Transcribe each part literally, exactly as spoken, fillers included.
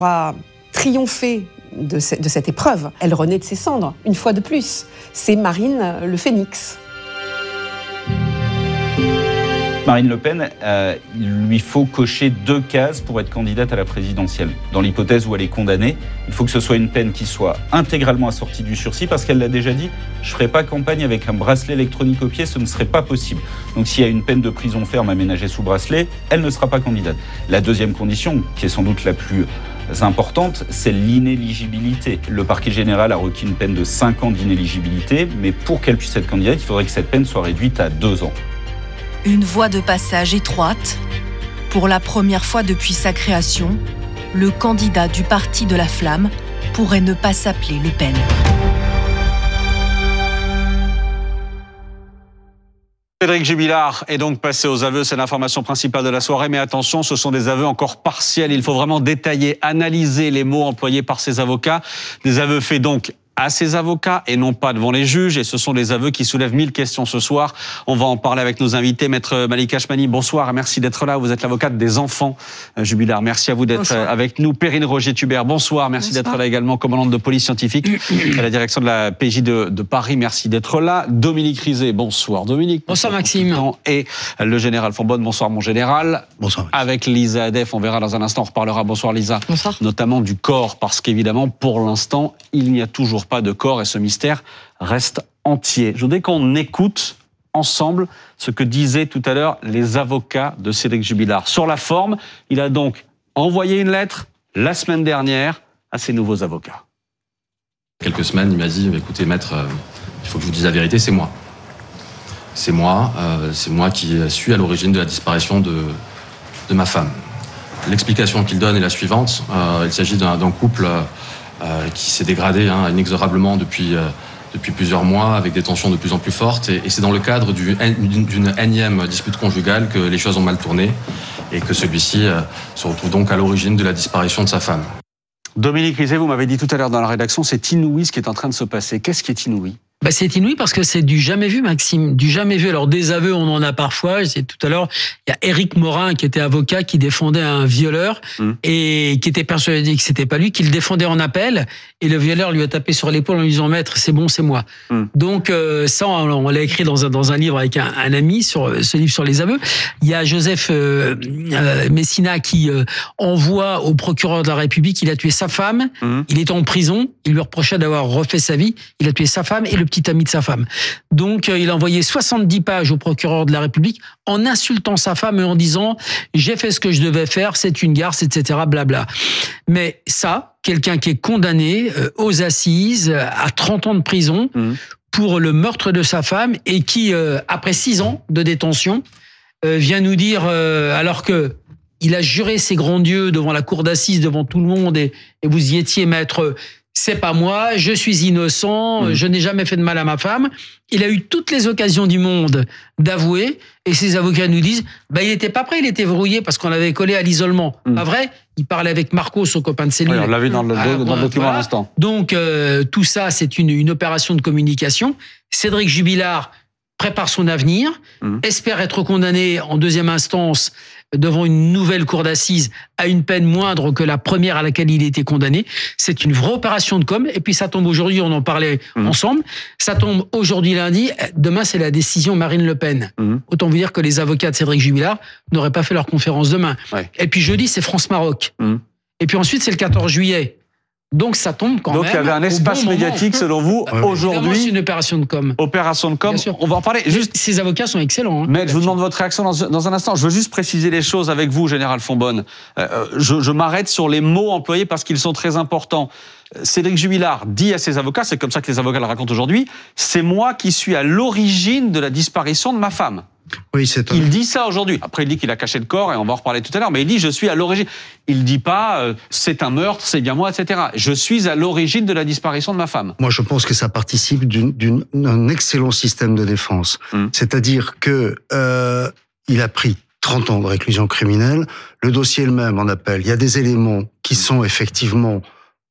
va triompher de, ce, de cette épreuve. Elle renaît de ses cendres, une fois de plus. C'est Marine Le Phénix. Marine Le Pen, euh, il lui faut cocher deux cases pour être candidate à la présidentielle. Dans l'hypothèse où elle est condamnée, il faut que ce soit une peine qui soit intégralement assortie du sursis, parce qu'elle l'a déjà dit, je ne ferai pas campagne avec un bracelet électronique au pied, ce ne serait pas possible. Donc s'il y a une peine de prison ferme aménagée sous bracelet, elle ne sera pas candidate. La deuxième condition, qui est sans doute la plus importante, c'est l'inéligibilité. Le parquet général a requis une peine de cinq ans d'inéligibilité, mais pour qu'elle puisse être candidate, il faudrait que cette peine soit réduite à deux ans. Une voie de passage étroite. Pour la première fois depuis sa création, le candidat du Parti de la Flamme pourrait ne pas s'appeler Le Pen. Cédric Jubilard est donc passé aux aveux, c'est l'information principale de la soirée, mais attention, ce sont des aveux encore partiels. Il faut vraiment détailler, analyser les mots employés par ses avocats. Des aveux faits donc à ses avocats et non pas devant les juges. Et ce sont des aveux qui soulèvent mille questions ce soir. On va en parler avec nos invités. Maître Malika Achmani, bonsoir. Merci d'être là. Vous êtes l'avocate des enfants. Jubilard, merci à vous d'être bonsoir. Avec nous. Perrine Rogier-Thubert, bonsoir. Merci bonsoir. D'être là également. Commandante de police scientifique à la direction de la P J de, de Paris. Merci d'être là. Dominique Rizet, bonsoir. Dominique. Bonsoir Maxime. Et le général Fonbonne, bonsoir mon général. Bonsoir. Avec Lisa Adef, on verra dans un instant, on reparlera. Bonsoir Lisa. Bonsoir. Notamment du corps, parce qu'évidemment, pour l'instant, il n'y a toujours pas de corps et ce mystère reste entier. Je voudrais qu'on écoute ensemble ce que disaient tout à l'heure les avocats de Cédric Jubilard. Sur la forme, il a donc envoyé une lettre la semaine dernière à ses nouveaux avocats. Quelques semaines, il m'a dit, écoutez maître, euh, il faut que je vous dise la vérité, c'est moi. C'est moi, euh, c'est moi qui suis à l'origine de la disparition de, de ma femme. L'explication qu'il donne est la suivante. Euh, il s'agit d'un, d'un couple euh, qui s'est dégradé hein, inexorablement depuis, euh, depuis plusieurs mois, avec des tensions de plus en plus fortes. Et, et c'est dans le cadre du, d'une, d'une énième dispute conjugale que les choses ont mal tourné et que celui-ci euh, se retrouve donc à l'origine de la disparition de sa femme. Dominique Rizet, vous m'avez dit tout à l'heure dans la rédaction, c'est inouï ce qui est en train de se passer. Qu'est-ce qui est inouï ? Bah c'est inouï parce que c'est du jamais vu, Maxime, du jamais vu. Alors des aveux, on en a parfois. C'est tout à l'heure, il y a Éric Morin qui était avocat, qui défendait un violeur mmh. et qui était persuadé que c'était pas lui, qui le défendait en appel. Et le violeur lui a tapé sur l'épaule en lui disant maître, c'est bon, c'est moi. Mmh. Donc euh, ça, on, on l'a écrit dans un dans un livre avec un, un ami sur ce livre sur les aveux. Il y a Joseph euh, euh, Messina qui euh, envoie au procureur de la République, il a tué sa femme, mmh. il était en prison, il lui reprochait d'avoir refait sa vie, il a tué sa femme et le petit ami de sa femme. Donc, il a envoyé soixante-dix pages au procureur de la République en insultant sa femme et en disant « j'ai fait ce que je devais faire, c'est une garce, et cetera » blabla. Mais ça, quelqu'un qui est condamné euh, aux assises à trente ans de prison mmh. pour le meurtre de sa femme et qui, euh, après six ans de détention, euh, vient nous dire, euh, alors que il a juré ses grands dieux devant la cour d'assises, devant tout le monde, et, et vous y étiez, maître, c'est pas moi, je suis innocent, mmh. je n'ai jamais fait de mal à ma femme. Il a eu toutes les occasions du monde d'avouer, et ses avocats nous disent, bah, il n'était pas prêt, il était verrouillé parce qu'on l'avait collé à l'isolement. Mmh. Pas vrai? Il parlait avec Marco, son copain de cellule. Oui, on l'a vu dans le, ah, dans voilà, le document voilà. à l'instant. Donc, euh, tout ça, c'est une, une opération de communication. Cédric Jubilard prépare son avenir, mmh. espère être condamné en deuxième instance devant une nouvelle cour d'assises à une peine moindre que la première à laquelle il était condamné. C'est une vraie opération de com. Et puis ça tombe aujourd'hui, on en parlait mmh. ensemble, ça tombe aujourd'hui lundi, demain c'est la décision Marine Le Pen. Mmh. Autant vous dire que les avocats de Cédric Jubilard n'auraient pas fait leur conférence demain. Ouais. Et puis jeudi c'est France-Maroc. Mmh. Et puis ensuite c'est le quatorze juillet. Donc ça tombe quand Donc, même. Donc il y avait un espace bon médiatique selon vous bah, aujourd'hui. C'est une opération de com. Opération de com. On va en parler. Juste. Ces avocats sont excellents. Hein, Mais je vous demande votre réaction dans, dans un instant. Je veux juste préciser les choses avec vous, Général Fonbonne. Euh, je, je m'arrête sur les mots employés parce qu'ils sont très importants. Cédric Jubilard dit à ses avocats, c'est comme ça que les avocats le racontent aujourd'hui, c'est moi qui suis à l'origine de la disparition de ma femme. Oui, c'est un... Il dit ça aujourd'hui. Après, il dit qu'il a caché le corps et on va en reparler tout à l'heure. Mais il dit je suis à l'origine. Il dit pas euh, c'est un meurtre, c'est bien moi, et cetera. Je suis à l'origine de la disparition de ma femme. Moi, je pense que ça participe d'une, d'une, d'un excellent système de défense. Hum. C'est-à-dire que euh, il a pris trente ans de réclusion criminelle. Le dossier est le même en appel. Il y a des éléments qui sont effectivement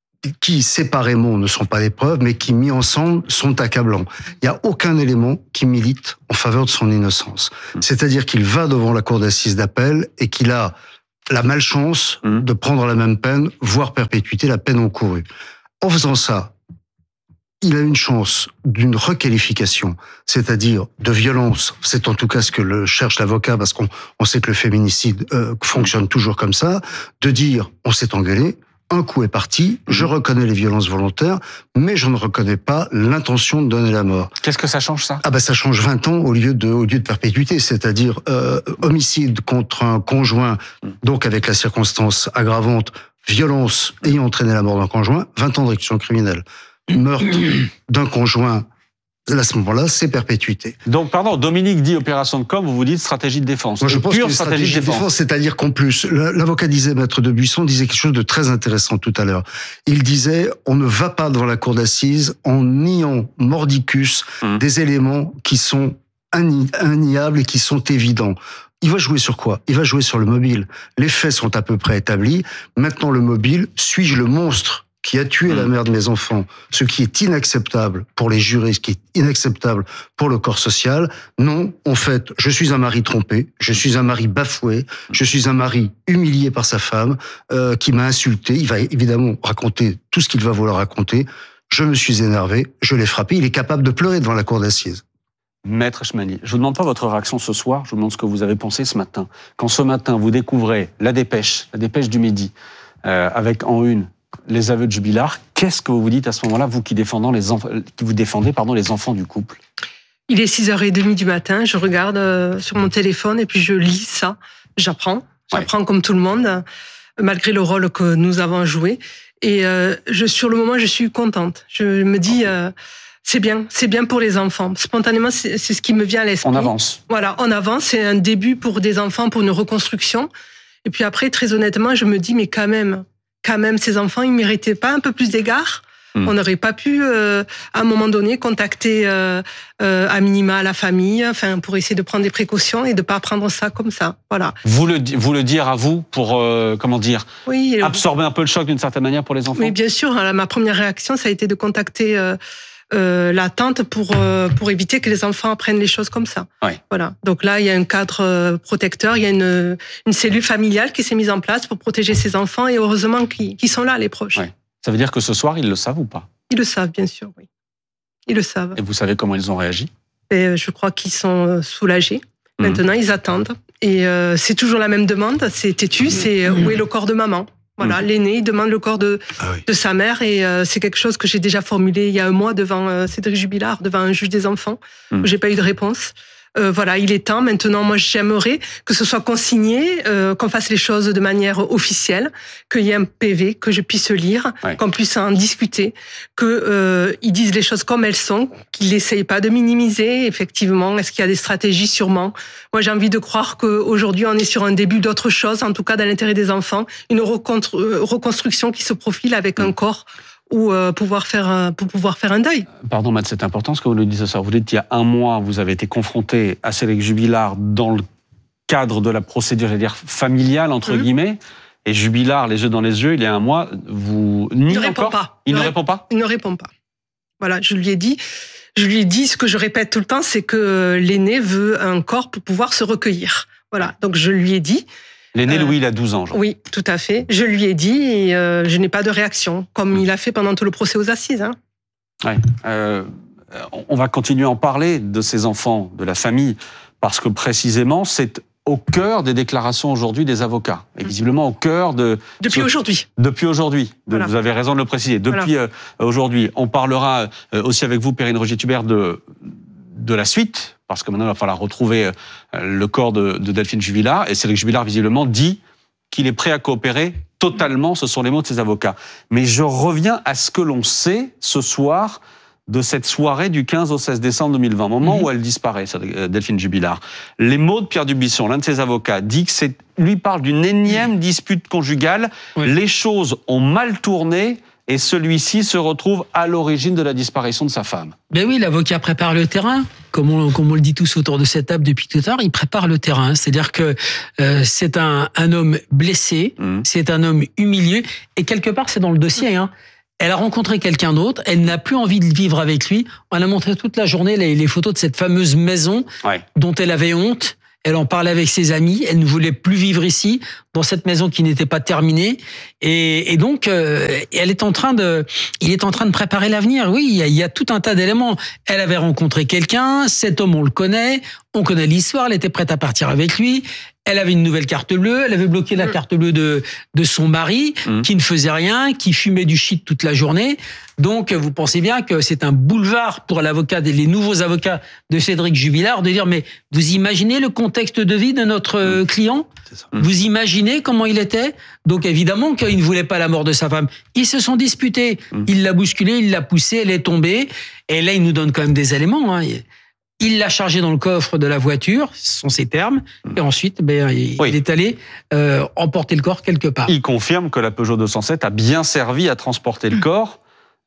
qui séparément ne sont pas des preuves, mais qui mis ensemble sont accablants. Il n'y a aucun élément qui milite en faveur de son innocence. C'est-à-dire qu'il va devant la cour d'assises d'appel et qu'il a la malchance Mmh. de prendre la même peine, voire perpétuité, la peine encourue. En faisant ça, il a une chance d'une requalification, c'est-à-dire de violence. C'est en tout cas ce que le cherche l'avocat, parce qu'on on sait que le féminicide euh, fonctionne toujours comme ça, de dire on s'est engueulé, un coup est parti, je reconnais les violences volontaires, mais je ne reconnais pas l'intention de donner la mort. Qu'est-ce que ça change, ça? Ah ben ça change vingt ans au lieu de au lieu de perpétuité, c'est-à-dire euh, homicide contre un conjoint, donc avec la circonstance aggravante, violence ayant entraîné la mort d'un conjoint, vingt ans de réclusion criminelle. Meurtre d'un conjoint, à ce moment-là, c'est perpétuité. Donc, pardon, Dominique dit opération de com, vous vous dites stratégie de défense. Moi, je pense Pure que stratégie, stratégie de défense, c'est-à-dire qu'en plus, l'avocat disait, Maître de Buisson disait quelque chose de très intéressant tout à l'heure. Il disait, on ne va pas devant la cour d'assises en niant mordicus mmh. des éléments qui sont inniables et qui sont évidents. Il va jouer sur quoi? Il va jouer sur le mobile. Les faits sont à peu près établis. Maintenant, le mobile, suis-je le monstre qui a tué mmh. la mère de mes enfants, ce qui est inacceptable pour les jurés, ce qui est inacceptable pour le corps social? Non, en fait, je suis un mari trompé, je suis un mari bafoué, je suis un mari humilié par sa femme, euh, qui m'a insulté. Il va évidemment raconter tout ce qu'il va vouloir raconter. Je me suis énervé, je l'ai frappé. Il est capable de pleurer devant la cour d'assises. Maître Chemali, je vous demande pas votre réaction ce soir, je vous demande ce que vous avez pensé ce matin. Quand ce matin, vous découvrez la dépêche, la dépêche du Midi, euh, avec en une les aveux de Jubilard, qu'est-ce que vous vous dites à ce moment-là, vous qui, défendant les enf... qui vous défendez pardon, les enfants du couple? Il est six heures trente du matin, je regarde euh, sur mon téléphone et puis je lis ça. J'apprends, j'apprends ouais. comme tout le monde, malgré le rôle que nous avons joué. Et euh, je, sur le moment, je suis contente. Je me dis, euh, c'est bien, c'est bien pour les enfants. Spontanément, c'est, c'est ce qui me vient à l'esprit. On avance. Voilà, on avance, c'est un début pour des enfants, pour une reconstruction. Et puis après, très honnêtement, je me dis, mais quand même... quand même, ces enfants, ils méritaient pas un peu plus d'égard. Mmh. On n'aurait pas pu, euh, à un moment donné, contacter euh, euh, à minima la famille, enfin, pour essayer de prendre des précautions et de pas prendre ça comme ça. Voilà. Vous le, vous le dire à vous pour, euh, comment dire, oui, absorber un peu le choc d'une certaine manière pour les enfants? Oui, bien sûr. Alors, ma première réaction, ça a été de contacter euh, euh, la tante pour euh, pour éviter que les enfants apprennent les choses comme ça. Oui. Voilà. Donc là, il y a un cadre protecteur, il y a une une cellule familiale qui s'est mise en place pour protéger ces enfants et heureusement qu'ils, qu'ils sont là, les proches. Oui. Ça veut dire que ce soir, ils le savent ou pas? Ils le savent, bien sûr, oui. Ils le savent. Et vous savez comment ils ont réagi? Et je crois qu'ils sont soulagés. Mmh. Maintenant, ils attendent. Et euh, c'est toujours la même demande. C'est têtu, mmh. c'est mmh. où est le corps de maman? Voilà, mmh. l'aîné, il demande le corps de, ah oui. de sa mère. Et euh, c'est quelque chose que j'ai déjà formulé il y a un mois devant euh, Cédric Jubilard, devant un juge des enfants, mmh. où j'ai pas eu de réponse. Euh, voilà, il est temps. Maintenant, moi, j'aimerais que ce soit consigné, euh, qu'on fasse les choses de manière officielle, qu'il y ait un P V, que je puisse lire, ouais. qu'on puisse en discuter, que euh, ils disent les choses comme elles sont, qu'ils n'essayent pas de minimiser. Effectivement, est-ce qu'il y a des stratégies? Sûrement. Moi, j'ai envie de croire qu'aujourd'hui, on est sur un début d'autre chose, en tout cas dans l'intérêt des enfants, une reconstruction qui se profile avec mmh. un corps ou euh, pouvoir faire pour pouvoir faire un deuil. Pardon, Matt, c'est important ce que vous nous dites ce soir. Vous dites qu'il y a un mois, vous avez été confronté à Cédric Jubilard dans le cadre de la procédure, j'allais dire familiale entre mmh. guillemets, et Jubilard, les yeux dans les yeux, il y a un mois, vous n'y encore pas. Il ne, ne répond pas. Il ne répond pas. Voilà, je lui ai dit, je lui ai dit ce que je répète tout le temps, c'est que l'aîné veut un corps pour pouvoir se recueillir. Voilà, donc je lui ai dit. L'aîné Louis, il a douze ans, genre. Oui, tout à fait. Je lui ai dit et euh, je n'ai pas de réaction, comme il a fait pendant tout le procès aux assises. Hein. Ouais. Euh, on va continuer à en parler de ces enfants, de la famille, parce que précisément, c'est au cœur des déclarations aujourd'hui des avocats. Et visiblement au cœur de... Depuis ce... aujourd'hui. Depuis aujourd'hui. Voilà. Vous avez raison de le préciser. Depuis voilà. euh, aujourd'hui. On parlera euh, aussi avec vous, Perrine Rogier-Thubert, de... de la suite, parce que maintenant, il va falloir retrouver le corps de, de Delphine Jubilard. Et Cédric Jubilard, visiblement, dit qu'il est prêt à coopérer totalement. Ce sont les mots de ses avocats. Mais je reviens à ce que l'on sait ce soir de cette soirée du quinze au seize décembre deux mille vingt, moment mmh. où elle disparaît, Delphine Jubilard. Les mots de Pierre Dubuisson, l'un de ses avocats, dit que c'est, lui parle d'une énième dispute conjugale. Oui. Les choses ont mal tourné. Et celui-ci se retrouve à l'origine de la disparition de sa femme. Ben oui, l'avocat prépare le terrain, comme on, comme on le dit tous autour de cette table depuis tout à l'heure, il prépare le terrain. C'est-à-dire que euh, c'est un, un homme blessé, mmh. c'est un homme humilié, et quelque part c'est dans le dossier. Hein. Elle a rencontré quelqu'un d'autre, elle n'a plus envie de vivre avec lui. On a montré toute la journée les, les photos de cette fameuse maison ouais. dont elle avait honte. Elle en parlait avec ses amis. Elle ne voulait plus vivre ici, dans cette maison qui n'était pas terminée. Et, et donc, euh, elle est en train de, il est en train de préparer l'avenir. Oui, il y a, il y a tout un tas d'éléments. Elle avait rencontré quelqu'un. Cet homme, on le connaît. On connaît l'histoire. Elle était prête à partir avec lui. Elle avait une nouvelle carte bleue. Elle avait bloqué la carte bleue de, de son mari, mmh. qui ne faisait rien, qui fumait du shit toute la journée. Donc, vous pensez bien que c'est un boulevard pour l'avocat, les nouveaux avocats de Cédric Jubilard, de dire, mais vous imaginez le contexte de vie de notre mmh. client? C'est ça. Mmh. Vous imaginez comment il était? Donc, évidemment qu'il ne voulait pas la mort de sa femme. Ils se sont disputés. Mmh. Il l'a bousculée, il l'a poussée, elle est tombée. Et là, il nous donne quand même des éléments, hein. Il l'a chargé dans le coffre de la voiture, ce sont ses termes, et ensuite, ben, il, oui. il est allé euh, emporter le corps quelque part. Il confirme que la Peugeot deux cent sept a bien servi à transporter le corps,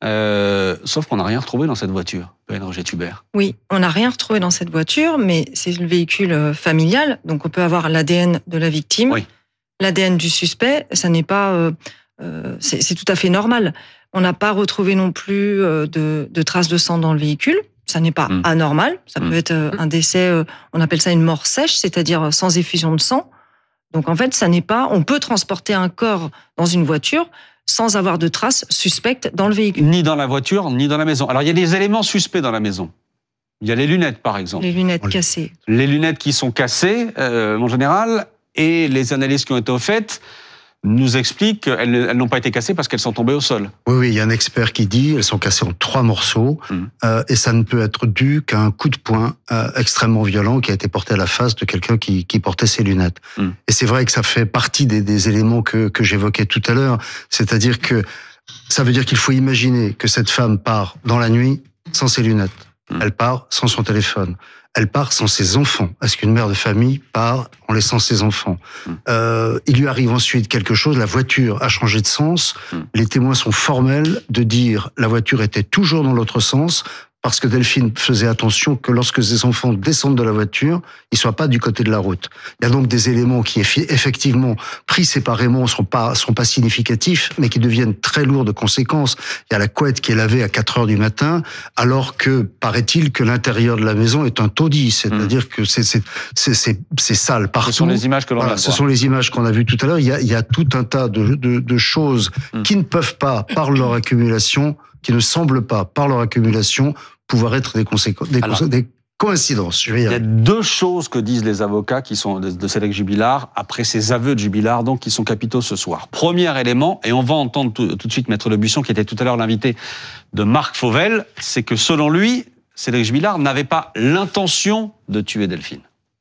euh, sauf qu'on n'a rien retrouvé dans cette voiture, P N Roger Tubert. Oui, on n'a rien retrouvé dans cette voiture, mais c'est le véhicule familial, donc on peut avoir l'A D N de la victime, oui. l'A D N du suspect, ça n'est pas, euh, euh, c'est, c'est tout à fait normal. On n'a pas retrouvé non plus euh, de, de traces de sang dans le véhicule. Ça n'est pas mmh. anormal, ça mmh. peut être un décès, on appelle ça une mort sèche, c'est-à-dire sans effusion de sang. Donc en fait, ça n'est pas, on peut transporter un corps dans une voiture sans avoir de traces suspectes dans le véhicule. Ni dans la voiture, ni dans la maison. Alors il y a des éléments suspects dans la maison. Il y a les lunettes, par exemple. Les lunettes cassées. Les lunettes qui sont cassées, euh, en général, et les analyses qui ont été faites nous expliquent qu'elles elles n'ont pas été cassées parce qu'elles sont tombées au sol. Oui, oui, il y a un expert qui dit elles sont cassées en trois morceaux, mmh. euh, et ça ne peut être dû qu'à un coup de poing euh, extrêmement violent qui a été porté à la face de quelqu'un qui, qui portait ses lunettes. Mmh. Et c'est vrai que ça fait partie des, des éléments que, que j'évoquais tout à l'heure, c'est-à-dire que ça veut dire qu'il faut imaginer que cette femme part dans la nuit sans ses lunettes, mmh. elle part sans son téléphone. Elle part sans ses enfants. Est-ce qu'une mère de famille part en laissant ses enfants? mmh. euh, Il lui arrive ensuite quelque chose, la voiture a changé de sens. mmh. Les témoins sont formels de dire la voiture était toujours dans l'autre sens, parce que Delphine faisait attention que lorsque ses enfants descendent de la voiture, ils soient pas du côté de la route. Il y a donc des éléments qui, effectivement, pris séparément, sont pas, sont pas significatifs, mais qui deviennent très lourds de conséquences. Il y a la couette qui est lavée à quatre heures du matin, alors que, paraît-il, que l'intérieur de la maison est un taudis. C'est-à-dire mmh. que c'est, c'est, c'est, c'est, c'est sale partout. Ce sont les images que l'on voilà, a. Ce sont les images qu'on a vues tout à l'heure. Il y a, il y a tout un tas de, de, de choses mmh. qui ne peuvent pas, par leur accumulation, qui ne semblent pas, par leur accumulation, pouvoir être des, conséquences, des, Alors, des coïncidences. Je vais y il y a deux choses que disent les avocats qui sont de, de Cédric Jubilard, après ces aveux de Jubilard, donc, qui sont capitaux ce soir. Premier élément, et on va entendre tout, tout de suite Maître Le Buisson, qui était tout à l'heure l'invité de Marc Fauvel, c'est que selon lui, Cédric Jubilard n'avait pas l'intention de tuer Delphine.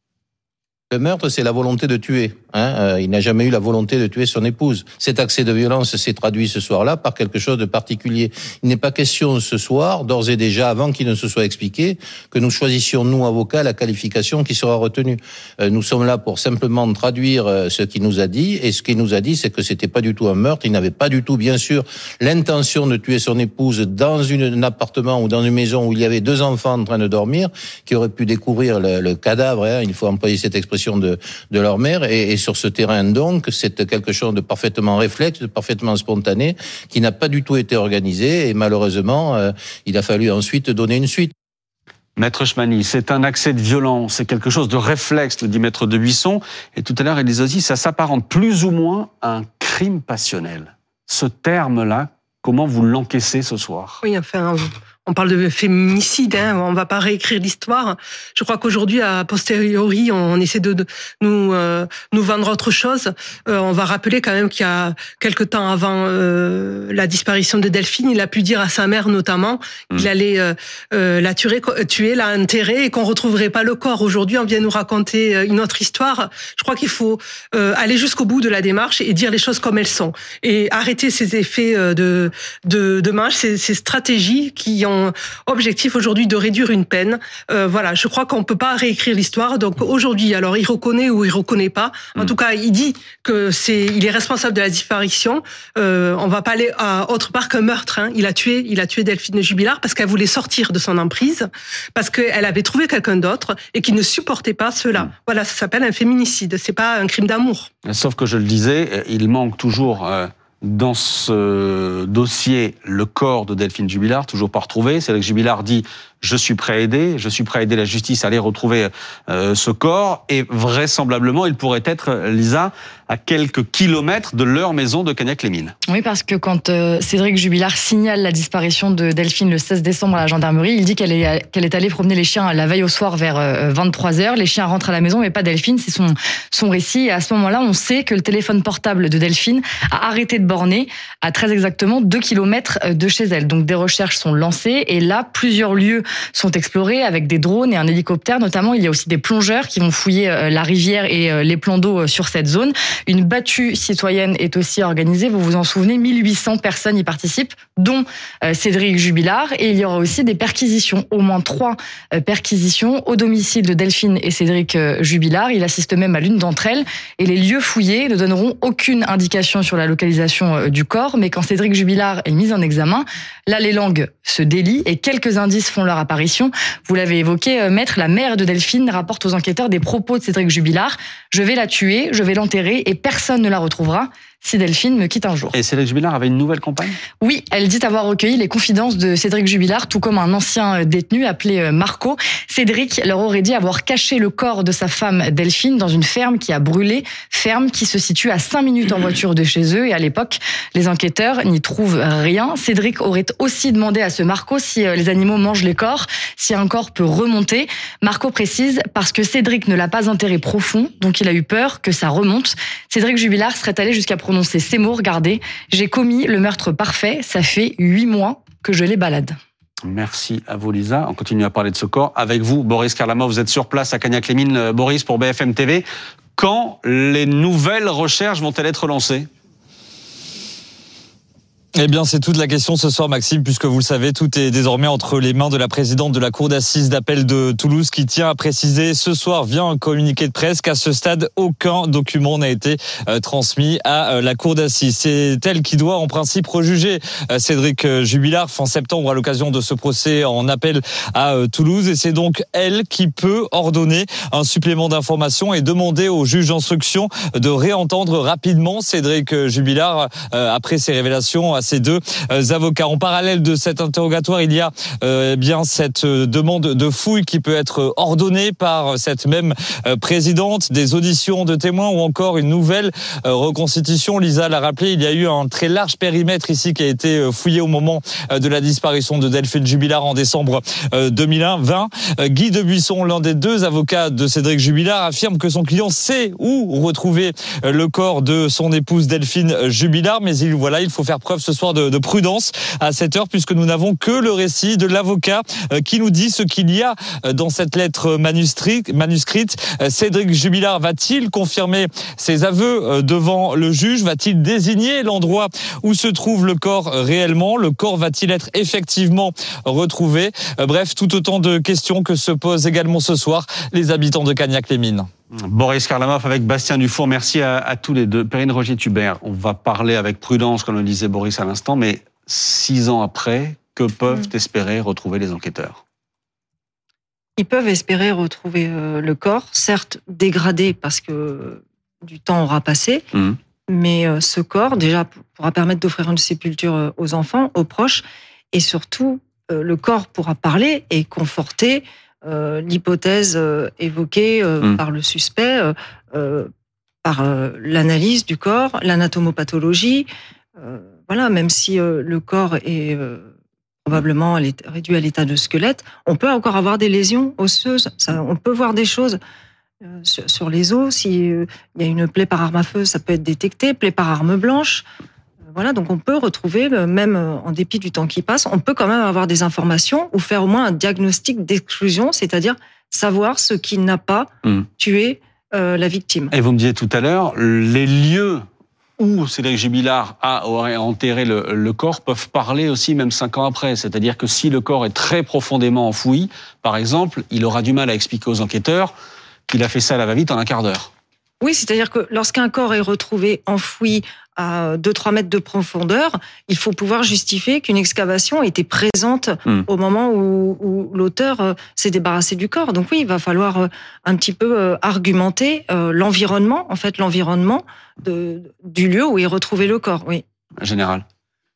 Le meurtre, c'est la volonté de tuer. Hein euh, il n'a jamais eu la volonté de tuer son épouse. Cet accès de violence s'est traduit ce soir-là par quelque chose de particulier. Il n'est pas question ce soir, d'ores et déjà, avant qu'il ne se soit expliqué, que nous choisissions, nous, avocats, la qualification qui sera retenue. Euh, nous sommes là pour simplement traduire euh, ce qu'il nous a dit, et ce qu'il nous a dit, c'est que c'était pas du tout un meurtre. Il n'avait pas du tout, bien sûr, l'intention de tuer son épouse dans une, un appartement ou dans une maison où il y avait deux enfants en train de dormir, qui auraient pu découvrir le, le cadavre, hein, il faut employer cette expression de, de leur mère, et, et sur ce terrain donc, c'est quelque chose de parfaitement réflexe, de parfaitement spontané, qui n'a pas du tout été organisé, et malheureusement, euh, il a fallu ensuite donner une suite. Maître Chmany, c'est un accès de violence, c'est quelque chose de réflexe, le dit Maître de Buisson, et tout à l'heure, il disait aussi, ça s'apparente plus ou moins à un crime passionnel. Ce terme-là, comment vous l'encaissez ce soir? Oui, enfin... On parle de féminicide, hein, on va pas réécrire l'histoire. Je crois qu'aujourd'hui, à posteriori, on essaie de, de nous euh, nous vendre autre chose. Euh, on va rappeler quand même qu'il y a quelque temps avant euh, la disparition de Delphine, il a pu dire à sa mère notamment mmh. qu'il allait euh, euh, la tuer, tuer, la enterrer et qu'on retrouverait pas le corps. Aujourd'hui, on vient nous raconter une autre histoire. Je crois qu'il faut euh, aller jusqu'au bout de la démarche et dire les choses comme elles sont et arrêter ces effets de de, de manche, ces, ces stratégies qui ont objectif aujourd'hui de réduire une peine. Euh, voilà, je crois qu'on peut pas réécrire l'histoire. Donc aujourd'hui, alors il reconnaît ou il reconnaît pas. En mmh. tout cas, il dit que c'est, il est responsable de la disparition. Euh, on va pas aller à autre part qu'un meurtre. Hein. Il a tué, il a tué Delphine Jubilard parce qu'elle voulait sortir de son emprise, parce qu'elle avait trouvé quelqu'un d'autre et qui ne supportait pas cela. Mmh. Voilà, ça s'appelle un féminicide. C'est pas un crime d'amour. Sauf que je le disais, il manque toujours. Euh... Dans ce dossier, le corps de Delphine Jubilard, toujours pas retrouvé. Cédric Jubilard dit « je suis prêt à aider, je suis prêt à aider la justice à aller retrouver euh, ce corps, et vraisemblablement, il pourrait être, Lisa, à quelques kilomètres de leur maison de Cagnac-les-Mines. Oui, parce que quand euh, Cédric Jubilard signale la disparition de Delphine le seize décembre à la gendarmerie, il dit qu'elle est, qu'elle est allée promener les chiens la veille au soir vers euh, vingt-trois heures. Les chiens rentrent à la maison, mais pas Delphine, c'est son, son récit. Et à ce moment-là, on sait que le téléphone portable de Delphine a arrêté de borner à très exactement deux kilomètres de chez elle. Donc des recherches sont lancées, et là, plusieurs lieux sont explorés avec des drones et un hélicoptère. Notamment, il y a aussi des plongeurs qui vont fouiller euh, la rivière et euh, les plans d'eau euh, sur cette zone. Une battue citoyenne est aussi organisée, vous vous en souvenez, mille huit cents personnes y participent, dont euh, Cédric Jubilard, et il y aura aussi des perquisitions, au moins trois euh, perquisitions au domicile de Delphine et Cédric euh, Jubilard. Il assiste même à l'une d'entre elles, et les lieux fouillés ne donneront aucune indication sur la localisation euh, du corps, mais quand Cédric Jubilard est mis en examen, là les langues se délient et quelques indices font leur apparition. Vous l'avez évoqué, euh, maître, la mère de Delphine rapporte aux enquêteurs des propos de Cédric Jubilard: je vais la tuer, je vais l'enterrer et personne Personne ne la retrouvera si Delphine me quitte un jour. Et Cédric Jubilard avait une nouvelle compagne ? Oui, elle dit avoir recueilli les confidences de Cédric Jubilard, tout comme un ancien détenu appelé Marco. Cédric leur aurait dit avoir caché le corps de sa femme Delphine dans une ferme qui a brûlé, ferme qui se situe à cinq minutes en voiture de chez eux, et à l'époque, les enquêteurs n'y trouvent rien. Cédric aurait aussi demandé à ce Marco si les animaux mangent les corps, si un corps peut remonter. Marco précise parce que Cédric ne l'a pas enterré profond, donc il a eu peur que ça remonte. Cédric Jubilard serait allé jusqu'à prononcer ces mots: regardez, j'ai commis le meurtre parfait, ça fait huit mois que je les balade. Merci à vous, Lisa. On continue à parler de ce corps avec vous, Boris Karlamov. Vous êtes sur place à Cagnac-les-Mines, Boris, pour B F M T V. Quand les nouvelles recherches vont-elles être lancées ? Eh bien, c'est toute la question ce soir, Maxime, puisque vous le savez, tout est désormais entre les mains de la présidente de la Cour d'assises d'appel de Toulouse, qui tient à préciser ce soir via un communiqué de presse qu'à ce stade, aucun document n'a été euh, transmis à euh, la Cour d'assises. C'est elle qui doit en principe rejuger euh, Cédric Jubilard fin septembre à l'occasion de ce procès en appel à euh, Toulouse, et c'est donc elle qui peut ordonner un supplément d'information et demander au juge d'instruction de réentendre rapidement Cédric Jubilard euh, après ces révélations à ces deux euh, avocats. En parallèle de cet interrogatoire, il y a euh, bien cette euh, demande de fouille qui peut être ordonnée par cette même euh, présidente, des auditions de témoins ou encore une nouvelle euh, reconstitution. Lisa l'a rappelé, il y a eu un très large périmètre ici qui a été euh, fouillé au moment euh, de la disparition de Delphine Jubilard en décembre euh, deux mille vingt. Euh, Guy Debuisson, l'un des deux avocats de Cédric Jubilard, affirme que son client sait où retrouver euh, le corps de son épouse Delphine Jubilard, mais il, voilà, il faut faire preuve ce soir de, de prudence à cette heure, puisque nous n'avons que le récit de l'avocat euh, qui nous dit ce qu'il y a euh, dans cette lettre manuscrite. manuscrite. Euh, Cédric Jubilard va-t-il confirmer ses aveux euh, devant le juge ? Va-t-il désigner l'endroit où se trouve le corps euh, réellement ? Le corps va-t-il être effectivement retrouvé ? euh, Bref, tout autant de questions que se posent également ce soir les habitants de Cagnac-les-Mines. Boris Karlamov avec Bastien Dufour, merci à, à tous les deux. Perrine Rogier-Thubert, on va parler avec prudence, comme le disait Boris à l'instant, mais six ans après, que peuvent mmh. espérer retrouver les enquêteurs ? Ils peuvent espérer retrouver euh, le corps, certes dégradé parce que du temps aura passé, mmh. mais euh, ce corps déjà pourra permettre d'offrir une sépulture aux enfants, aux proches, et surtout euh, le corps pourra parler et conforter Euh, l'hypothèse euh, évoquée euh, mmh. par le suspect, euh, euh, par euh, l'analyse du corps, l'anatomopathologie. Euh, voilà, même si euh, le corps est euh, probablement réduit à l'état de squelette, on peut encore avoir des lésions osseuses. Ça, on peut voir des choses euh, sur, sur les os. S'il euh, y a une plaie par arme à feu, ça peut être détecté. Plaie par arme blanche. Voilà, donc on peut retrouver, même en dépit du temps qui passe, on peut quand même avoir des informations ou faire au moins un diagnostic d'exclusion, c'est-à-dire savoir ce qui n'a pas mmh. tué euh, la victime. Et vous me disiez tout à l'heure, les lieux où Cédric Jubilard a aurait enterré le, le corps peuvent parler aussi même cinq ans après. C'est-à-dire que si le corps est très profondément enfoui, par exemple, il aura du mal à expliquer aux enquêteurs qu'il a fait ça à la va-vite en un quart d'heure. Oui, c'est-à-dire que lorsqu'un corps est retrouvé enfoui à deux à trois mètres de profondeur, il faut pouvoir justifier qu'une excavation était présente mmh. au moment où, où l'auteur s'est débarrassé du corps. Donc oui, il va falloir un petit peu argumenter l'environnement, en fait, l'environnement de, du lieu où est retrouvé le corps, oui. Général.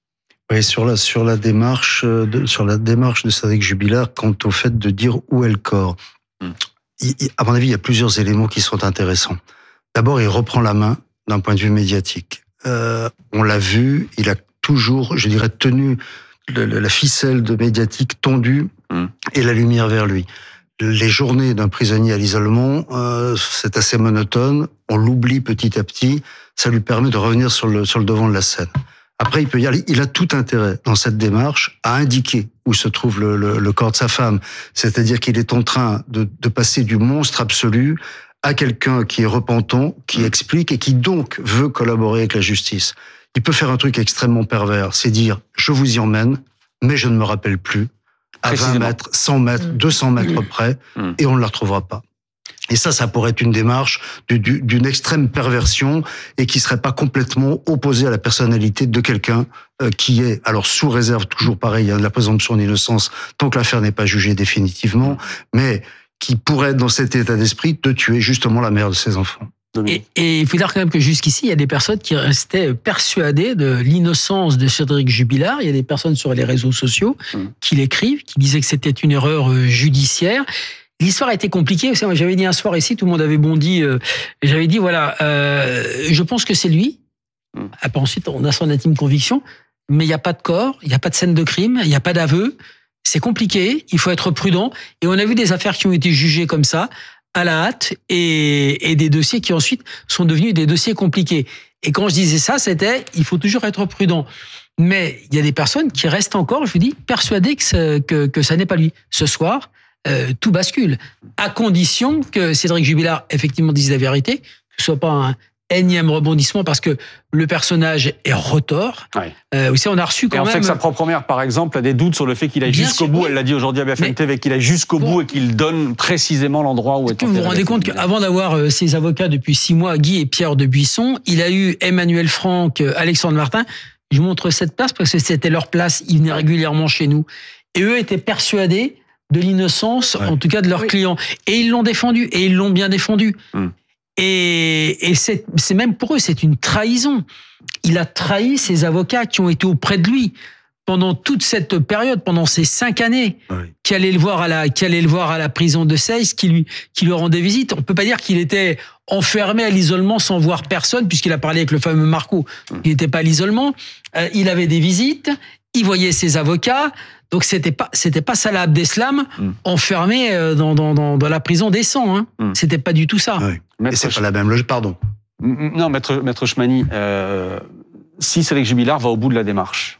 Oui, sur la sur la démarche de, sur la démarche de Cédric Jubilard quant au fait de dire où est le corps. Mm. Il, il, à mon avis, il y a plusieurs éléments qui sont intéressants. D'abord, il reprend la main d'un point de vue médiatique. Euh, on l'a vu, il a toujours, je dirais, tenu le, le, la ficelle de médiatique tendue mm. et la lumière vers lui. Les journées d'un prisonnier à l'isolement, euh, c'est assez monotone. On l'oublie petit à petit. Ça lui permet de revenir sur le sur le devant de la scène. Après, il peut y aller. Il a tout intérêt dans cette démarche à indiquer où se trouve le, le, le corps de sa femme. C'est-à-dire qu'il est en train de, de passer du monstre absolu à quelqu'un qui est repentant, qui explique et qui donc veut collaborer avec la justice. Il peut faire un truc extrêmement pervers, c'est dire « je vous y emmène, mais je ne me rappelle plus ». À vingt mètres, cent mètres, deux cents mètres près, et on ne la retrouvera pas. Et ça, ça pourrait être une démarche d'une extrême perversion et qui serait pas complètement opposée à la personnalité de quelqu'un qui est, alors sous réserve, toujours pareil, hein, de la présomption d'innocence, tant que l'affaire n'est pas jugée définitivement, mais qui pourrait, dans cet état d'esprit, de tuer justement la mère de ses enfants. Et, et il faut dire quand même que jusqu'ici, il y a des personnes qui restaient persuadées de l'innocence de Cédric Jubilard. Il y a des personnes sur les réseaux sociaux mmh. qui l'écrivent, qui disaient que c'était une erreur judiciaire. L'histoire a été compliquée. Moi, j'avais dit un soir ici, tout le monde avait bondi. Euh, j'avais dit, voilà, euh, je pense que c'est lui. Mmh. Après, ensuite, on a son intime conviction. Mais il n'y a pas de corps, il n'y a pas de scène de crime, il n'y a pas d'aveu. C'est compliqué, il faut être prudent. Et on a vu des affaires qui ont été jugées comme ça, à la hâte, et, et des dossiers qui ensuite sont devenus des dossiers compliqués. Et quand je disais ça, c'était, il faut toujours être prudent. Mais il y a des personnes qui restent encore, je vous dis, persuadées que ça, que, que ça n'est pas lui. Ce soir, euh, tout bascule. À condition que Cédric Jubilard, effectivement, dise la vérité, que ce soit pas un énième rebondissement parce que le personnage est retors. Ouais. Euh, vous savez, on a reçu quand et on même... sait que sa propre mère, par exemple, a des doutes sur le fait qu'il aille jusqu'au bout. Oui. Elle l'a dit aujourd'hui à B F M T V, qu'il aille jusqu'au bout et qu'il donne précisément l'endroit où est enterré. Vous vous rendez compte qu'avant d'avoir ses avocats depuis six mois, Guy et Pierre de Buisson, il a eu Emmanuel Franck, Alexandre Martin. Je vous montre cette place parce que c'était leur place. Ils venaient régulièrement chez nous. Et eux étaient persuadés de l'innocence, ouais. en tout cas de leurs oui. clients. Et ils l'ont défendu. Et ils l'ont bien défendu. Hum. Et, et c'est, c'est même pour eux, c'est une trahison. Il a trahi ses avocats qui ont été auprès de lui pendant toute cette période, pendant ces cinq années, oui. qui allaient le voir à la, qui allaient le voir à la prison de Seyss, qui lui, qui lui rendait visite. On peut pas dire qu'il était enfermé à l'isolement sans voir personne, puisqu'il a parlé avec le fameux Marco. Il n'était pas à l'isolement. Euh, il avait des visites. Il voyait ses avocats. Donc c'était pas c'était pas Salah Abdeslam mm. enfermé dans, dans dans dans la prison des cent. Hein. Mm. C'était pas du tout ça. Oui. Et c'est pas la même logique. Pardon. Non, maître maître Chmany, euh, si Cédric Jubilard va au bout de la démarche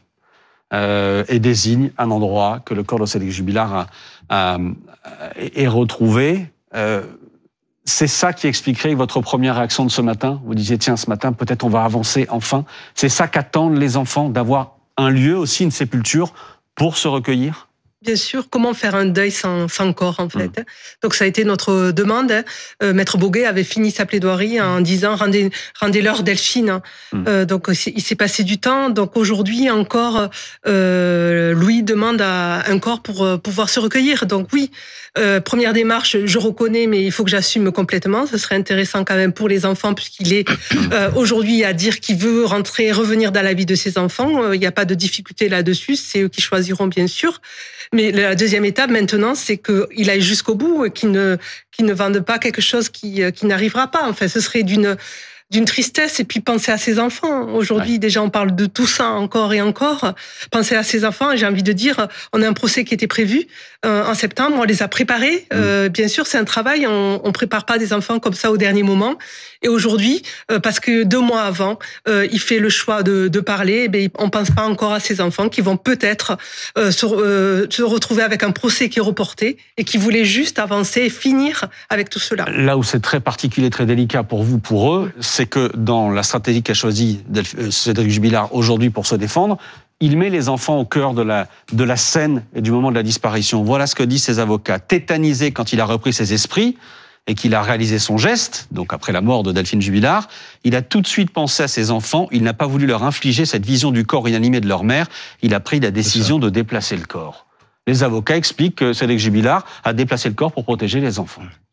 euh, et désigne un endroit que le corps de Cédric Jubilard a, a, est retrouvé, euh, c'est ça qui expliquerait votre première réaction de ce matin. Vous disiez tiens, ce matin peut-être on va avancer enfin. C'est ça qu'attendent les enfants, d'avoir un lieu aussi, une sépulture pour se recueillir? Bien sûr, comment faire un deuil sans, sans corps, en fait. Mmh. Donc, ça a été notre demande. Euh, Maître Boguet avait fini sa plaidoirie en disant « Rendez, rendez-leur Delphine mmh. ». Euh, donc, il s'est passé du temps. Donc, aujourd'hui, encore, euh, Louis demande à un corps pour pouvoir se recueillir. Donc, oui, euh, première démarche, je reconnais, mais il faut que j'assume complètement. Ce serait intéressant quand même pour les enfants, puisqu'il est euh, aujourd'hui à dire qu'il veut rentrer, revenir dans la vie de ses enfants. Il euh, n'y a pas de difficulté là-dessus. C'est eux qui choisiront, bien sûr. Mais la deuxième étape maintenant, c'est qu'il aille jusqu'au bout et qu'il ne, qu'il ne vende pas quelque chose qui, qui n'arrivera pas. Enfin, ce serait d'une, d'une tristesse. Et puis penser à ses enfants. Aujourd'hui, ouais. déjà, on parle de tout ça encore et encore. Penser à ses enfants, j'ai envie de dire, on a un procès qui était prévu euh, en septembre, on les a préparés. Mmh. Euh, bien sûr, c'est un travail, on ne prépare pas des enfants comme ça au dernier moment. Et aujourd'hui, euh, parce que deux mois avant, euh, il fait le choix de, de parler, eh bien, on pense pas encore à ses enfants qui vont peut-être euh, se, euh, se retrouver avec un procès qui est reporté et qui voulait juste avancer et finir avec tout cela. Là où c'est très particulier, très délicat pour vous, pour eux, c'est que dans la stratégie qu'a choisie Cédric Jubilard aujourd'hui pour se défendre, il met les enfants au cœur de la, de la scène et du moment de la disparition. Voilà ce que disent ses avocats. Tétanisé quand il a repris ses esprits et qu'il a réalisé son geste, donc après la mort de Delphine Jubilard, il a tout de suite pensé à ses enfants. Il n'a pas voulu leur infliger cette vision du corps inanimé de leur mère. Il a pris la décision de déplacer le corps. Les avocats expliquent que Cédric Jubilard a déplacé le corps pour protéger les enfants.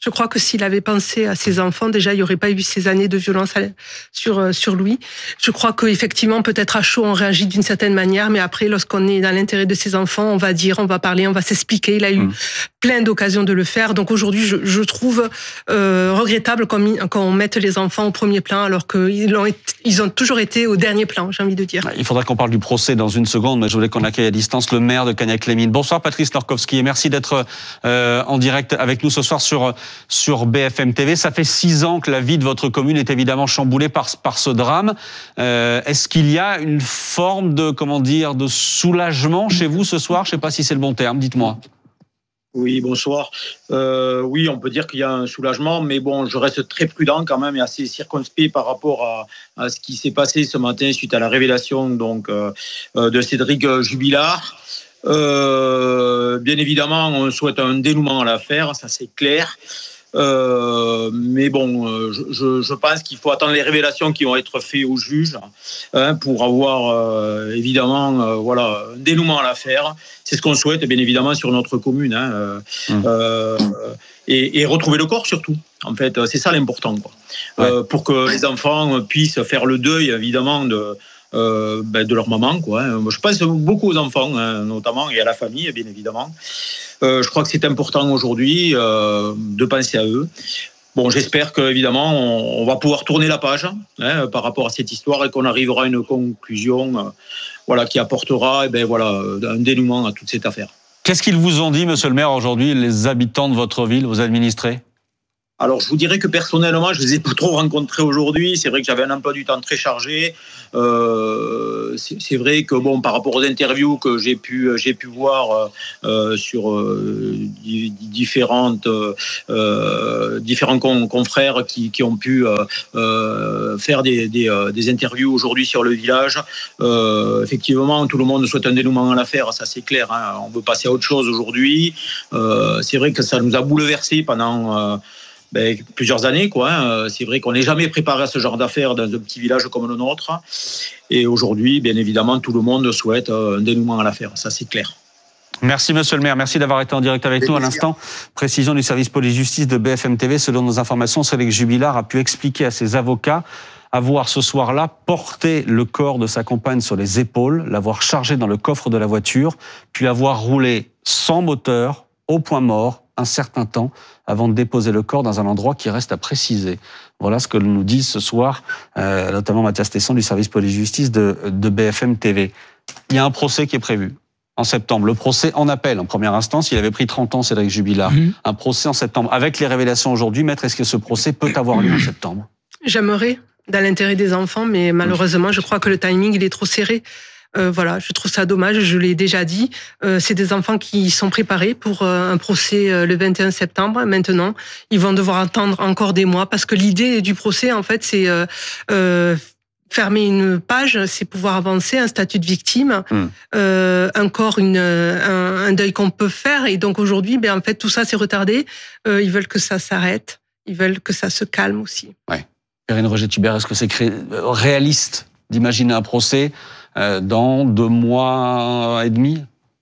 Je crois que s'il avait pensé à ses enfants, déjà, il n'y aurait pas eu ces années de violence sur, sur Louis. Je crois qu'effectivement, peut-être à chaud, on réagit d'une certaine manière, mais après, lorsqu'on est dans l'intérêt de ses enfants, on va dire, on va parler, on va s'expliquer. Il a eu mmh. plein d'occasions de le faire. Donc aujourd'hui, je, je trouve euh, regrettable qu'on mette les enfants au premier plan, alors qu'ils ont, ils ont toujours été au dernier plan, j'ai envie de dire. Il faudra qu'on parle du procès dans une seconde, mais je voulais qu'on accueille à distance le maire de Cagnac-les-Mines. Bonsoir Patrice Norkowski, et merci d'être euh, en direct avec nous ce soir sur sur B F M T V. Ça fait six ans que la vie de votre commune est évidemment chamboulée par, par ce drame. Euh, est-ce qu'il y a une forme de, comment dire, de soulagement chez vous ce soir? Je ne sais pas si c'est le bon terme, dites-moi. Oui, bonsoir. Euh, oui, on peut dire qu'il y a un soulagement, mais bon, je reste très prudent quand même et assez circonspect par rapport à, à ce qui s'est passé ce matin suite à la révélation donc, euh, de Cédric Jubilard. Euh, bien évidemment, on souhaite un dénouement à l'affaire, ça c'est clair. Euh, mais bon, je, je pense qu'il faut attendre les révélations qui vont être faites au juge hein, pour avoir euh, évidemment euh, voilà, un dénouement à l'affaire. C'est ce qu'on souhaite bien évidemment sur notre commune hein, euh, mmh. euh, et, et retrouver le corps surtout. En fait, c'est ça l'important, quoi. Ouais. Euh, pour que les enfants puissent faire le deuil évidemment de Euh, ben de leur maman, quoi. Je pense beaucoup aux enfants, hein, notamment, et à la famille, bien évidemment. Euh, je crois que c'est important aujourd'hui euh, de penser à eux. Bon, j'espère qu'évidemment, on, on va pouvoir tourner la page hein, par rapport à cette histoire et qu'on arrivera à une conclusion euh, voilà, qui apportera eh ben, voilà, un dénouement à toute cette affaire. Qu'est-ce qu'ils vous ont dit, monsieur le maire, aujourd'hui, les habitants de votre ville, vos administrés ? Alors, je vous dirais que personnellement, je ne les ai pas trop rencontrés aujourd'hui. C'est vrai que j'avais un emploi du temps très chargé. Euh, c'est, c'est vrai que, bon, par rapport aux interviews que j'ai pu, j'ai pu voir euh, sur euh, différentes, euh, différents con, confrères qui, qui ont pu euh, faire des, des, des interviews aujourd'hui sur le village, euh, effectivement, tout le monde souhaite un dénouement à l'affaire, ça c'est clair. Hein. On veut passer à autre chose aujourd'hui. Euh, c'est vrai que ça nous a bouleversés pendant... Euh, Ben, plusieurs années, quoi. Hein. C'est vrai qu'on n'est jamais préparé à ce genre d'affaires dans un petit village comme le nôtre. Et aujourd'hui, bien évidemment, tout le monde souhaite un dénouement à l'affaire. Ça, c'est clair. Merci, monsieur le maire. Merci d'avoir été en direct avec nous à l'instant. Précision du service police-justice de B F M T V. Selon nos informations, Cédric Jubilard a pu expliquer à ses avocats avoir ce soir-là porté le corps de sa compagne sur les épaules, l'avoir chargé dans le coffre de la voiture, puis avoir roulé sans moteur, au point mort, un certain temps avant de déposer le corps dans un endroit qui reste à préciser. Voilà ce que nous disent ce soir, euh, notamment Mathias Tesson du service police-justice de, de B F M T V. Il y a un procès qui est prévu en septembre. Le procès en appel, en première instance, il avait pris trente ans, Cédric Jubilard. Mmh. Un procès en septembre. Avec les révélations aujourd'hui, maître, est-ce que ce procès peut avoir lieu en septembre ? J'aimerais, dans l'intérêt des enfants, mais malheureusement, je crois que le timing, il est trop serré. Euh, voilà, je trouve ça dommage, je l'ai déjà dit. Euh, c'est des enfants qui sont préparés pour euh, un procès euh, le vingt et un septembre. Maintenant, ils vont devoir attendre encore des mois parce que l'idée du procès, en fait, c'est euh, euh, fermer une page, c'est pouvoir avancer, un statut de victime, mmh. euh, encore une, un, un deuil qu'on peut faire. Et donc aujourd'hui, ben, en fait, tout ça, c'est retardé. Euh, ils veulent que ça s'arrête. Ils veulent que ça se calme aussi. Ouais. Perrine Roger-Thibert, est-ce que c'est cré... réaliste d'imaginer un procès dans deux mois et demi?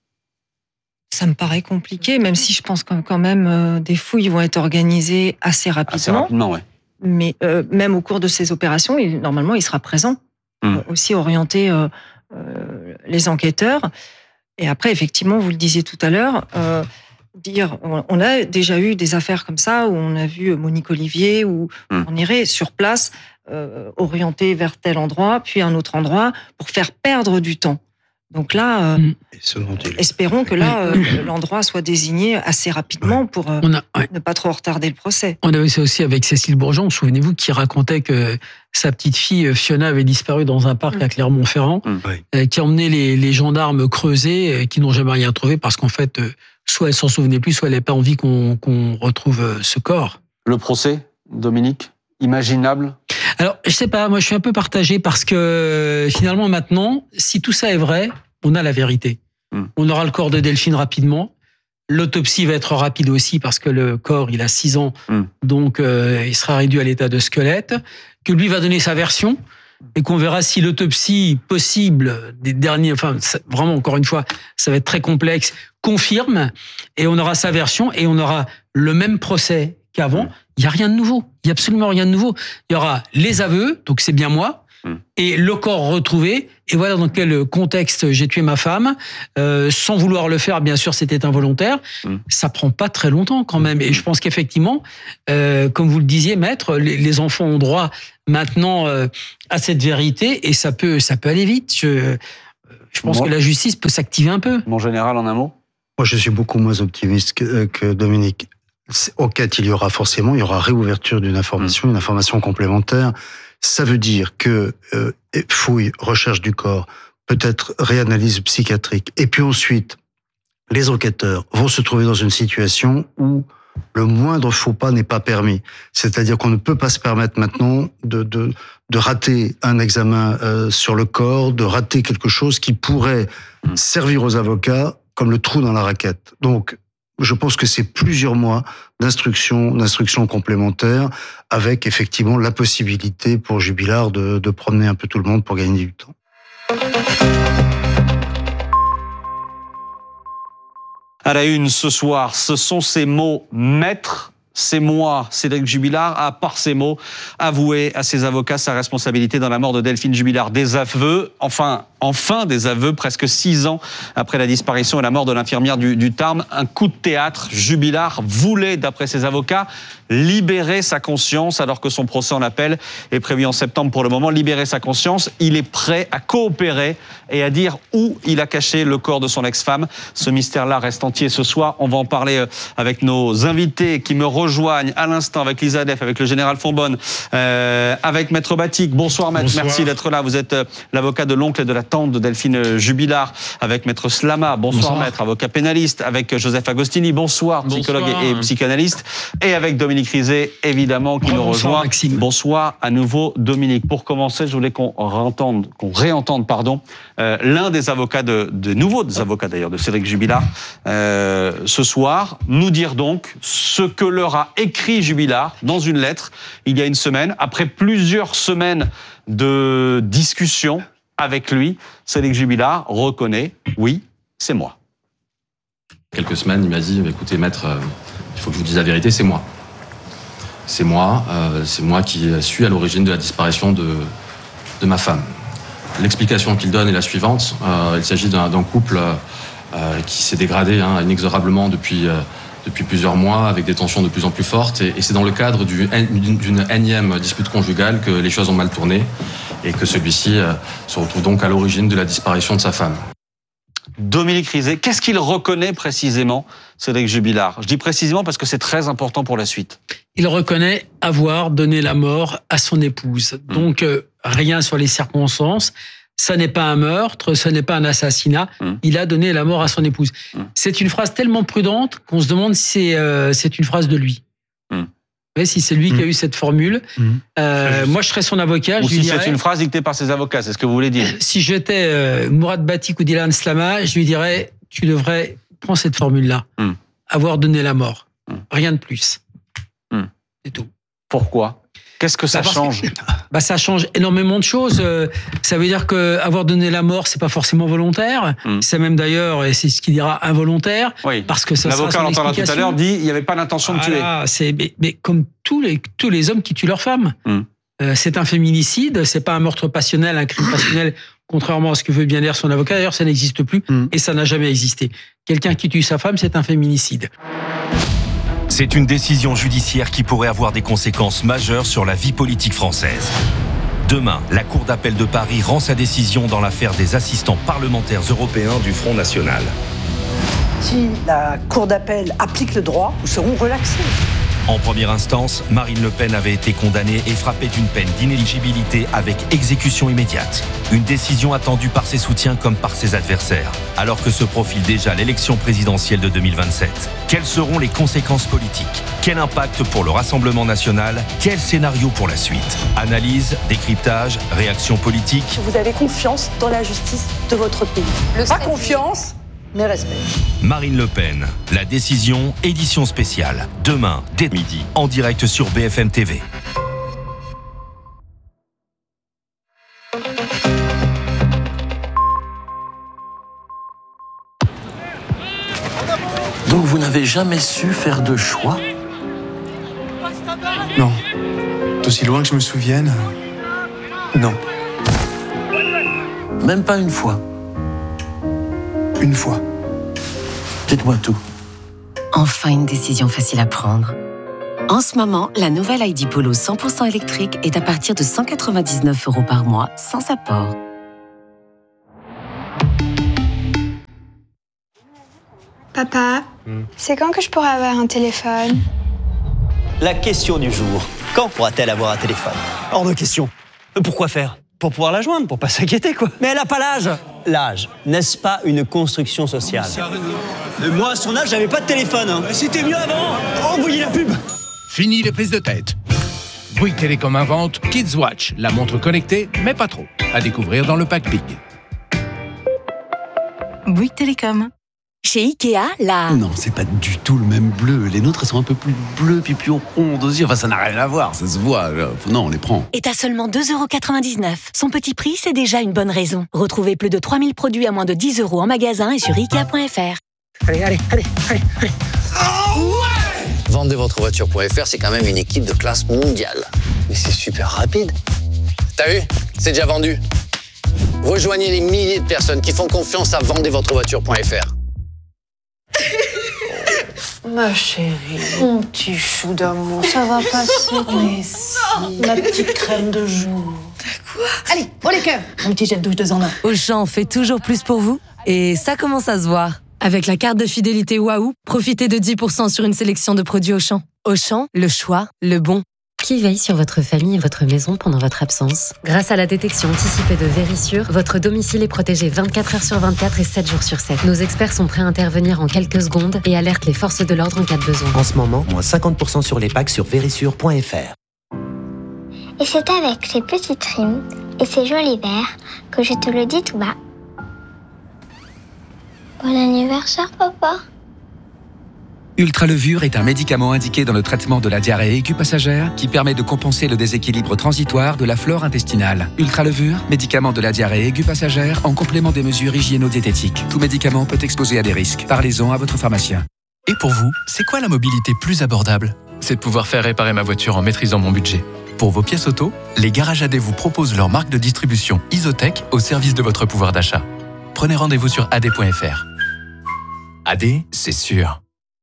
Ça me paraît compliqué, même si je pense que quand même euh, des fouilles vont être organisées assez rapidement. Assez rapidement, ouais. Mais euh, même au cours de ces opérations, il, normalement, il sera présent, mmh. euh, aussi orienter euh, euh, les enquêteurs. Et après, effectivement, vous le disiez tout à l'heure, euh, dire, on a déjà eu des affaires comme ça où on a vu Monique Olivier où mmh. on irait sur place. Euh, orienté vers tel endroit, puis un autre endroit, pour faire perdre du temps. Donc là, euh, mmh. espérons que là, euh, l'endroit soit désigné assez rapidement pour euh, on a, ouais. ne pas trop retarder le procès. On avait ça aussi avec Cécile Bourgeon, souvenez-vous, qui racontait que sa petite fille Fiona avait disparu dans un parc mmh. à Clermont-Ferrand, mmh. euh, qui emmenait les, les gendarmes creuser, euh, qui n'ont jamais rien trouvé parce qu'en fait, euh, soit elle s'en souvenait plus, soit elle n'avait pas envie qu'on, qu'on retrouve euh, ce corps. Le procès, Dominique, imaginable ? Alors, je sais pas, moi je suis un peu partagé parce que finalement maintenant, si tout ça est vrai, on a la vérité. Mmh. On aura le corps de Delphine rapidement. L'autopsie va être rapide aussi parce que le corps, il a six ans, mmh. donc euh, il sera réduit à l'état de squelette. Que lui va donner sa version et qu'on verra si l'autopsie possible des derniers, enfin vraiment encore une fois, ça va être très complexe, confirme et on aura sa version et on aura le même procès qu'avant, il n'y a rien de nouveau. Il n'y a absolument rien de nouveau. Il y aura les aveux, donc c'est bien moi, et le corps retrouvé, et voilà dans quel contexte j'ai tué ma femme, euh, sans vouloir le faire, bien sûr, c'était involontaire. Mm. Ça prend pas très longtemps quand même, et je pense qu'effectivement, euh, comme vous le disiez, maître, les, les enfants ont droit maintenant euh, à cette vérité, et ça peut, ça peut aller vite. Je, je pense bon. que la justice peut s'activer un peu. Mon général, en un mot ? Moi, je suis beaucoup moins optimiste que, que Dominique. Enquête, il y aura forcément, il y aura réouverture d'une information, mm. une information complémentaire. Ça veut dire que euh, fouille, recherche du corps, peut-être réanalyse psychiatrique. Et puis ensuite, les enquêteurs vont se trouver dans une situation où le moindre faux pas n'est pas permis. C'est-à-dire qu'on ne peut pas se permettre maintenant de, de, de rater un examen euh, sur le corps, de rater quelque chose qui pourrait servir aux avocats comme le trou dans la raquette. Donc, je pense que c'est plusieurs mois d'instruction, d'instruction complémentaire, avec effectivement la possibilité pour Jubilard de, de promener un peu tout le monde pour gagner du temps. À la une ce soir, ce sont ces mots maîtres. C'est moi, Cédric Jubilard, a, par ces mots, avoué à ses avocats sa responsabilité dans la mort de Delphine Jubilard. Des aveux, enfin, enfin des aveux, presque six ans après la disparition et la mort de l'infirmière du, du Tarn. Un coup de théâtre. Jubilard voulait, d'après ses avocats, libérer sa conscience, alors que son procès en appel est prévu en septembre pour le moment. Libérer sa conscience, il est prêt à coopérer et à dire où il a caché le corps de son ex-femme. Ce mystère-là reste entier ce soir. On va en parler avec nos invités qui me rejoignent à l'instant, avec Lisa Def, avec le général Fonbonne, euh, avec Maître Batik. Bonsoir Maître, Bonsoir. Merci d'être là. Vous êtes l'avocat de l'oncle et de la tante de Delphine Jubilard, avec Maître Slama. Bonsoir, Bonsoir. Maître, avocat pénaliste, avec Joseph Agostini. Bonsoir, psychologue Bonsoir. et psychanalyste. Et avec Dominique Rizet, évidemment, qui Bonsoir, nous rejoint. Maxime. Bonsoir à nouveau Dominique. Pour commencer, je voulais qu'on réentende, qu'on réentende, pardon, euh, l'un des avocats de, de nouveaux des avocats d'ailleurs de Cédric Jubilard, euh, ce soir, nous dire donc ce que leur a écrit Jubilard dans une lettre il y a une semaine, après plusieurs semaines de discussions avec lui. Cédric Jubilard reconnaît, oui, c'est moi. Quelques semaines, il m'a dit, écoutez maître, euh, il faut que je vous dise la vérité, c'est moi. C'est moi, euh, c'est moi qui suis à l'origine de la disparition de, de ma femme. L'explication qu'il donne est la suivante. Euh, il s'agit d'un, d'un couple euh, qui s'est dégradé hein, inexorablement depuis, euh, depuis plusieurs mois, avec des tensions de plus en plus fortes. Et, et c'est dans le cadre du, d'une, d'une énième dispute conjugale que les choses ont mal tourné et que celui-ci euh, se retrouve donc à l'origine de la disparition de sa femme. Dominique Rizet, qu'est-ce qu'il reconnaît précisément, Cédric Jubilard ? Je dis précisément parce que c'est très important pour la suite. Il reconnaît avoir donné la mort à son épouse. Mmh. Donc, euh, rien sur les circonstances. Ça n'est pas un meurtre, ce n'est pas un assassinat. Mmh. Il a donné la mort à son épouse. Mmh. C'est une phrase tellement prudente qu'on se demande si c'est, euh, c'est une phrase de lui. Mmh. Ouais, si c'est lui mmh. qui a eu cette formule. Mmh. Euh, moi, je serais son avocat. Ou je si lui c'est dirais, une phrase dictée par ses avocats, c'est ce que vous voulez dire. Si j'étais euh, Mourad Batik ou Dylan Slama, je lui dirais, tu devrais prendre cette formule-là. Mmh. Avoir donné la mort. Mmh. Rien de plus. Mmh. C'est tout. Pourquoi ? Qu'est-ce que ça bah change ? que, bah ça change énormément de choses. Euh, ça veut dire que avoir donné la mort, c'est pas forcément volontaire. Mmh. C'est même d'ailleurs, et c'est ce qu'il dira, involontaire. Oui. Parce que ça L'avocat, sera son on l'entendra tout à l'heure, dit il n'y avait pas l'intention voilà, de tuer. C'est, mais, mais comme tous les, tous les hommes qui tuent leur femme. Mmh. Euh, c'est un féminicide, c'est pas un meurtre passionnel, un crime passionnel, contrairement à ce que veut bien dire son avocat. D'ailleurs, ça n'existe plus mmh. et ça n'a jamais existé. Quelqu'un qui tue sa femme, c'est un féminicide. C'est une décision judiciaire qui pourrait avoir des conséquences majeures sur la vie politique française. Demain, la Cour d'appel de Paris rend sa décision dans l'affaire des assistants parlementaires européens du Front National. Si la Cour d'appel applique le droit, nous serons relaxés. En première instance, Marine Le Pen avait été condamnée et frappée d'une peine d'inéligibilité avec exécution immédiate. Une décision attendue par ses soutiens comme par ses adversaires, alors que se profile déjà l'élection présidentielle de deux mille vingt-sept. Quelles seront les conséquences politiques ? Quel impact pour le Rassemblement national ? Quel scénario pour la suite ? Analyse, décryptage, réaction politique. Vous avez confiance dans la justice de votre pays. Le Pas confiance, mais respect. Marine Le Pen, la décision, édition spéciale. Demain, dès midi, en direct sur B F M T V. Donc vous n'avez jamais su faire de choix ? Aussi loin que je me souvienne, non. Même pas une fois. Une fois. Dites-moi tout. Enfin une décision facile à prendre. En ce moment, la nouvelle I D Polo cent pour cent électrique est à partir de cent quatre-vingt-dix-neuf euros par mois, sans apport. Papa, hmm. c'est quand que je pourrai avoir un téléphone? La question du jour. Quand pourra-t-elle avoir un téléphone? Hors de question. Pourquoi faire? Pour pouvoir la joindre, pour pas s'inquiéter, quoi. Mais elle a pas l'âge. L'âge, n'est-ce pas une construction sociale? Et moi, à son âge, j'avais pas de téléphone. Hein. C'était mieux avant. Envoyez la pub. Fini les prises de tête. Bouygues Télécom invente Kids Watch, la montre connectée, mais pas trop. À découvrir dans le pack Big. Bouygues Télécom. Chez Ikea, là... Non, c'est pas du tout le même bleu. Les nôtres, elles sont un peu plus bleues, puis plus rondes aussi. Enfin, ça n'a rien à voir, ça se voit. Non, on les prend. Et à seulement deux euros quatre-vingt-dix-neuf. Son petit prix, c'est déjà une bonne raison. Retrouvez plus de trois mille produits à moins de dix euros en magasin et sur ikea point f r. Allez, allez, allez, allez, allez. Oh, ouais Vendez votre voiture point f r, c'est quand même une équipe de classe mondiale. Mais c'est super rapide. T'as vu? C'est déjà vendu. Rejoignez les milliers de personnes qui font confiance à vendez votre voiture point f r. Ma chérie, mon petit chou d'amour, ça va passer. Mais si, ma petite crème de jour. Quoi? Allez, pour les cœurs. Un petit jet de douche deux en un. Auchan fait toujours plus pour vous et ça commence à se voir. Avec la carte de fidélité Waouh, profitez de dix pour cent sur une sélection de produits Auchan. Auchan, le choix, le bon. Qui veille sur votre famille et votre maison pendant votre absence? Grâce à la détection anticipée de Vérissure, votre domicile est protégé vingt-quatre heures sur vingt-quatre et sept jours sur sept. Nos experts sont prêts à intervenir en quelques secondes et alertent les forces de l'ordre en cas de besoin. En ce moment, moins cinquante pour cent sur les packs sur vérissure point f r. Et c'est avec ces petites rimes et ces jolis vers que je te le dis tout bas. Bon anniversaire, papa. Ultralevure est un médicament indiqué dans le traitement de la diarrhée aiguë passagère qui permet de compenser le déséquilibre transitoire de la flore intestinale. Ultralevure, médicament de la diarrhée aiguë passagère en complément des mesures hygiéno-diététiques. Tout médicament peut exposer à des risques. Parlez-en à votre pharmacien. Et pour vous, c'est quoi la mobilité plus abordable? C'est de pouvoir faire réparer ma voiture en maîtrisant mon budget. Pour vos pièces auto, les garages A D vous proposent leur marque de distribution Isotech au service de votre pouvoir d'achat. Prenez rendez-vous sur a d point f r. A D, c'est sûr.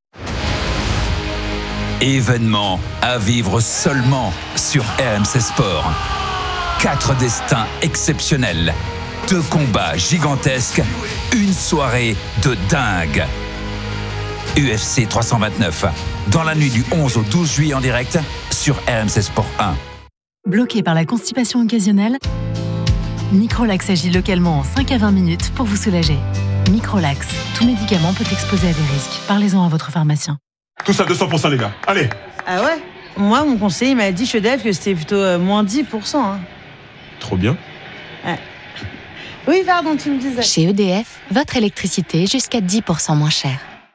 Événement à vivre seulement sur R M C Sport. Quatre destins exceptionnels, deux combats gigantesques, une soirée de dingue. U F C trois cent vingt-neuf, dans la nuit du onze au douze juillet en direct sur R M C Sport un. Bloqué par la constipation occasionnelle, Microlax agit localement en cinq à vingt minutes pour vous soulager. Microlax, tout médicament peut exposer à des risques. Parlez-en à votre pharmacien. Tout ça deux cents pour cent les gars, allez. Ah ouais? Moi, mon conseiller m'a dit chez E D F que c'était plutôt euh, moins dix pour cent. Hein. Trop bien. Ouais. Oui, pardon, tu me disais. Chez E D F, votre électricité est jusqu'à dix pour cent moins chère.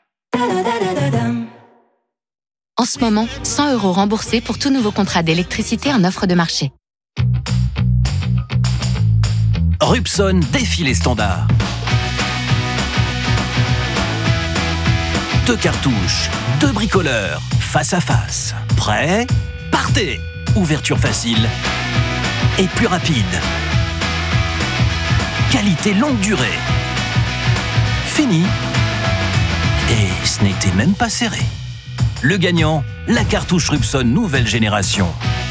En ce moment, cent euros remboursés pour tout nouveau contrat d'électricité en offre de marché. Rubson défie les standards. Deux cartouches, deux bricoleurs, face à face. Prêt? Partez! Ouverture facile et plus rapide. Qualité longue durée. Fini. Et ce n'était même pas serré. Le gagnant, la cartouche Rubson nouvelle génération.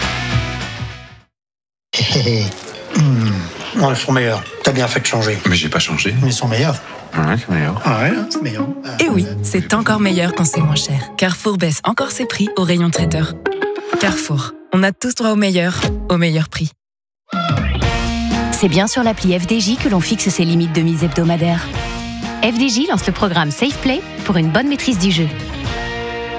mmh. Non, ils sont meilleurs. T'as bien fait de changer. Mais j'ai pas changé. Mais ils sont meilleurs. Ouais, c'est meilleur. Ah ouais, c'est meilleur. Et oui, c'est encore meilleur quand c'est moins cher. Carrefour baisse encore ses prix au rayon traiteur. Carrefour, on a tous droit au meilleur, au meilleur prix. C'est bien sur l'appli F D J que l'on fixe ses limites de mise hebdomadaires. F D J lance le programme Safe Play pour une bonne maîtrise du jeu.